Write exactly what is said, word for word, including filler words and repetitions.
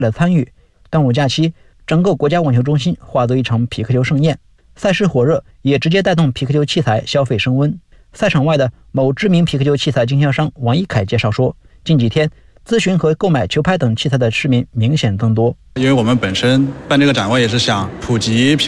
来参与。端午假期，整个国家网球中心化作一场匹克球盛宴，赛事火热也直接带动匹克球器材消费升温。赛场外的某知名匹克球器材经销商王一凯介绍说，近几天咨询和购买球拍等器材的市民明显增多。 因为我们本身办这个展会也是想普及